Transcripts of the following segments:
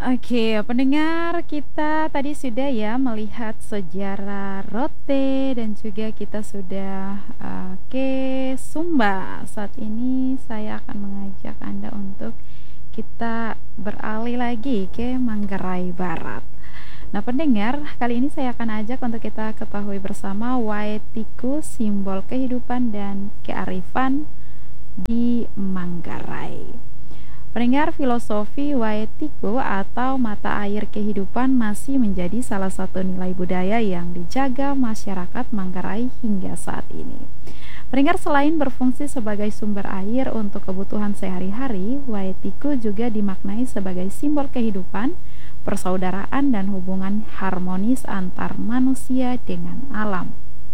Oke, pendengar kita tadi sudah ya melihat sejarah rote dan juga kita sudah ke Sumba. Saat ini saya akan mengajak Anda untuk kita beralih lagi ke Manggarai Barat. Nah, pendengar, kali ini saya akan ajak untuk kita ketahui bersama Waetiku, simbol kehidupan dan kearifan di Manggarai. Pendengar, filosofi Waetiko atau mata air kehidupan masih menjadi salah satu nilai budaya yang dijaga masyarakat Manggarai hingga saat ini. Pendengar, selain berfungsi sebagai sumber air untuk kebutuhan sehari-hari, Waetiko juga dimaknai sebagai simbol kehidupan, persaudaraan dan hubungan harmonis antar manusia dengan alam.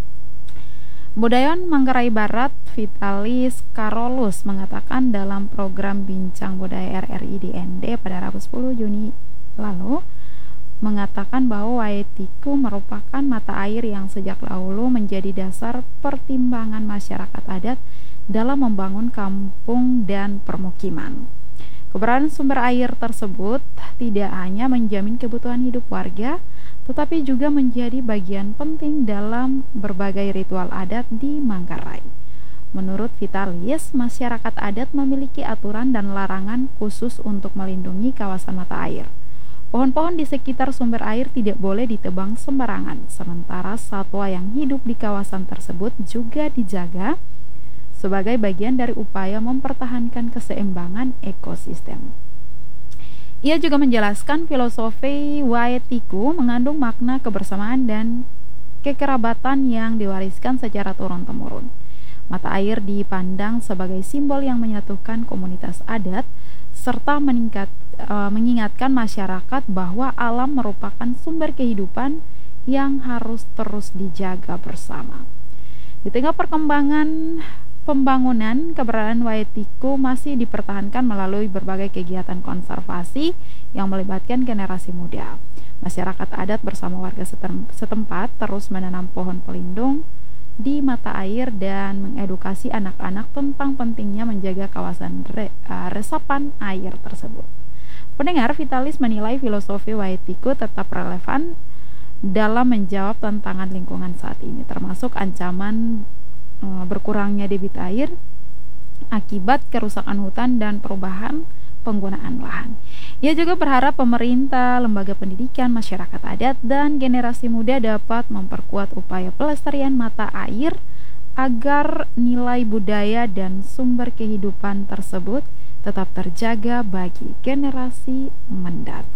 Budayawan Manggarai Barat Vitalis Karolus mengatakan dalam program Bincang Budaya RRI di ND pada Rabu 10 Juni lalu, mengatakan bahwa Waetiku merupakan mata air yang sejak dahulu menjadi dasar pertimbangan masyarakat adat dalam membangun kampung dan permukiman. Keberadaan sumber air tersebut tidak hanya menjamin kebutuhan hidup warga, tetapi juga menjadi bagian penting dalam berbagai ritual adat di Manggarai. Menurut Vitalis, masyarakat adat memiliki aturan dan larangan khusus untuk melindungi kawasan mata air. Pohon-pohon di sekitar sumber air tidak boleh ditebang sembarangan, sementara satwa yang hidup di kawasan tersebut juga dijaga sebagai bagian dari upaya mempertahankan keseimbangan ekosistem. Ia juga menjelaskan filosofi Waetiku mengandung makna kebersamaan dan kekerabatan yang diwariskan secara turun-temurun. Mata air dipandang sebagai simbol yang menyatukan komunitas adat serta mengingatkan masyarakat bahwa alam merupakan sumber kehidupan yang harus terus dijaga bersama. Di tengah perkembangan pembangunan, keberadaan Waetiku masih dipertahankan melalui berbagai kegiatan konservasi yang melibatkan generasi muda. Masyarakat adat bersama warga setempat terus menanam pohon pelindung di mata air dan mengedukasi anak-anak tentang pentingnya menjaga kawasan resapan air tersebut. Pendengar, Vitalis menilai filosofi Waetiku tetap relevan dalam menjawab tantangan lingkungan saat ini, termasuk ancaman berkurangnya debit air akibat kerusakan hutan dan perubahan penggunaan lahan. Ia juga berharap pemerintah, lembaga pendidikan, masyarakat adat, dan generasi muda dapat memperkuat upaya pelestarian mata air agar nilai budaya dan sumber kehidupan tersebut tetap terjaga bagi generasi mendatang.